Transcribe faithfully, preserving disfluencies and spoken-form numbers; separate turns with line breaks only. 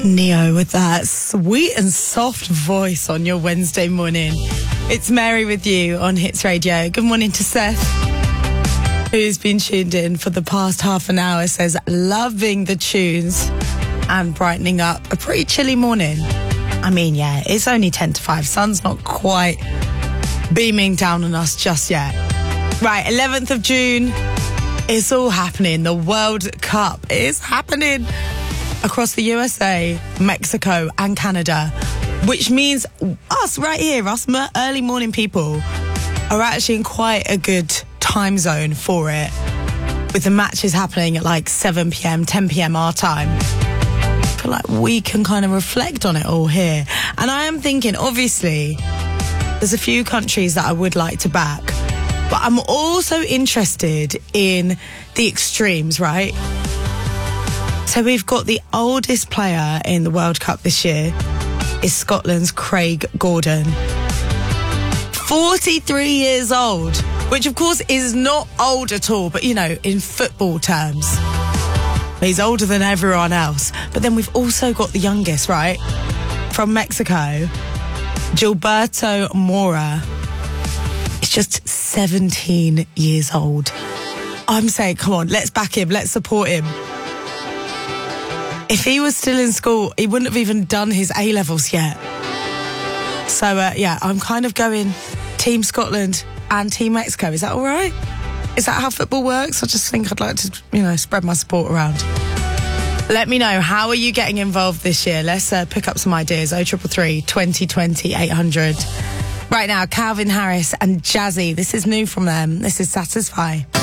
Neo with that sweet and soft voice on your Wednesday morning. It's Mary with you on Hits Radio. Good morning to Seth, who's been tuned in for the past half an hour, says loving the tunes and brightening up a pretty chilly morning. I mean, yeah, it's only ten to five. Sun's not quite beaming down on us just yet. Right, eleventh of June, it's all happening. The World Cup is happening across the U S A, Mexico and Canada, which means us right here, us early morning people, are actually in quite a good time zone for it, with the matches happening at like seven p.m, ten p.m. our time. I feel like we can kind of reflect on it all here. And I am thinking, obviously, there's a few countries that I would like to back, but I'm also interested in the extremes, right? So we've got the oldest player in the World Cup this year is Scotland's Craig Gordon. forty-three years old, which of course is not old at all, but you know, in football terms, he's older than everyone else. But then we've also got the youngest, right? From Mexico, Gilberto Mora. He's just seventeen years old. I'm saying, come on, let's back him, let's support him. If he was still in school, he wouldn't have even done his A-levels yet. So, uh, yeah, I'm kind of going Team Scotland and Team Mexico. Is that all right? Is that how football works? I just think I'd like to, you know, spread my support around. Let me know, how are you getting involved this year? Let's uh, pick up some ideas. oh three three three, twenty twenty, eight hundred. Right now, Calvin Harris and Jazzy. This is new from them. This is Satisfy.